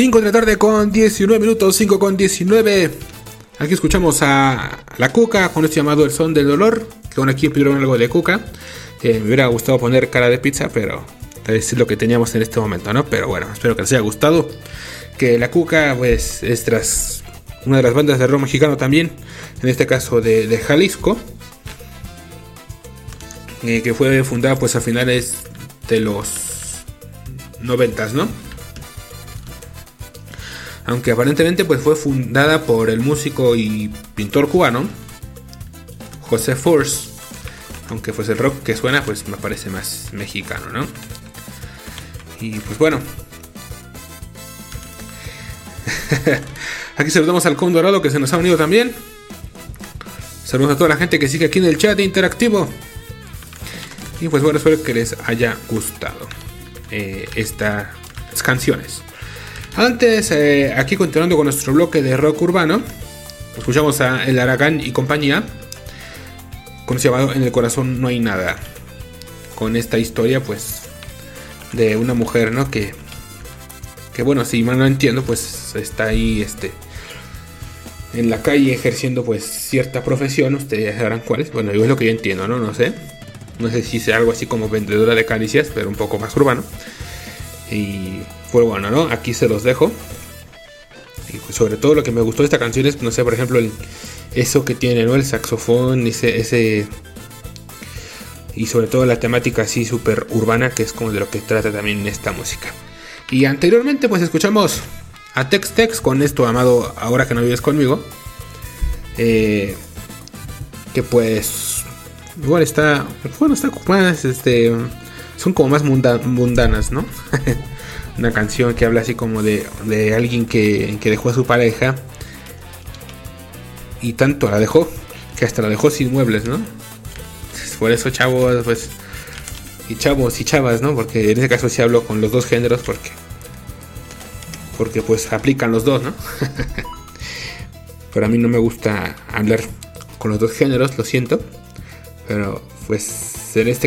5 de la tarde con 19 minutos, 5 con 19. Aquí escuchamos a La Cuca con esto llamado El Son del Dolor. Que bueno, aquí pidieron algo de Cuca. Me hubiera gustado poner Cara de Pizza, pero es lo que teníamos en este momento, ¿no? Pero bueno, espero que les haya gustado. Que La Cuca, pues, es tras una de las bandas de rock mexicano también. En este caso de Jalisco. Que fue fundada pues a finales de los 90s, ¿no? Aunque aparentemente pues fue fundada por el músico y pintor cubano José Force. Aunque pues el rock que suena pues me parece más mexicano, ¿no? Y pues bueno. Aquí saludamos al Con Dorado que se nos ha unido también. Saludos a toda la gente que sigue aquí en el chat interactivo. Y pues bueno, espero que les haya gustado estas canciones. Antes, aquí continuando con nuestro bloque de rock urbano, escuchamos a El Aragán y compañía, con su llamado En el corazón no hay nada. Con esta historia, pues, de una mujer, ¿no? Que bueno, si mal no entiendo, pues está ahí, en la calle ejerciendo, pues, cierta profesión. Ustedes sabrán cuál es. Bueno, es lo que yo entiendo, ¿no? No sé si sea algo así como vendedora de caricias, pero un poco más urbano. Y pues bueno, ¿no? Aquí se los dejo. Y pues sobre todo lo que me gustó de esta canción es, no sé, por ejemplo, eso que tiene, ¿no? El saxofón, ese y sobre todo la temática así súper urbana, que es como de lo que trata también esta música. Y anteriormente pues escuchamos a Tex Tex con esto llamado Ahora que no vives conmigo. Que pues igual está más, son como más mundanas, ¿no? Una canción que habla así como de alguien que dejó a su pareja y tanto la dejó que hasta la dejó sin muebles, ¿no? Por eso, chavos, pues, y chavos y chavas, ¿no? Porque en este caso sí hablo con los dos géneros porque pues aplican los dos, ¿no? Pero a mí no me gusta hablar con los dos géneros, lo siento, pero pues en este